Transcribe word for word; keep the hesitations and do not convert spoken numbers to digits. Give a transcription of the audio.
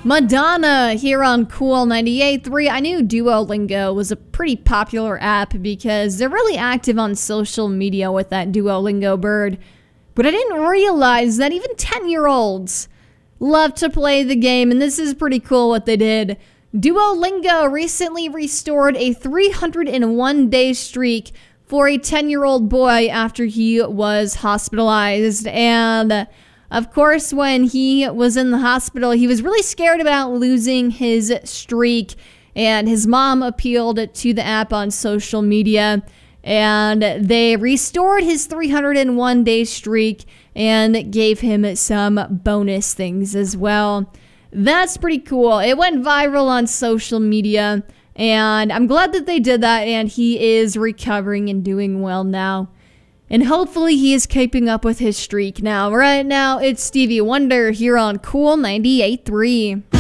Madonna here on Cool ninety-eight point three. I knew Duolingo was a pretty popular app because they're really active on social media with that Duolingo bird. But I didn't realize that even ten-year-olds love to play the game, and this is pretty cool what they did. Duolingo recently restored a three hundred one day streak for a ten-year-old boy after he was hospitalized. And of course, when he was in the hospital, he was really scared about losing his streak, and his mom appealed to the app on social media, and they restored his three hundred one day streak and gave him some bonus things as well. That's pretty cool. It went viral on social media, and I'm glad that they did that, and he is recovering and doing well now. And hopefully he is keeping up with his streak now. Right now, it's Stevie Wonder here on Cool ninety-eight point three.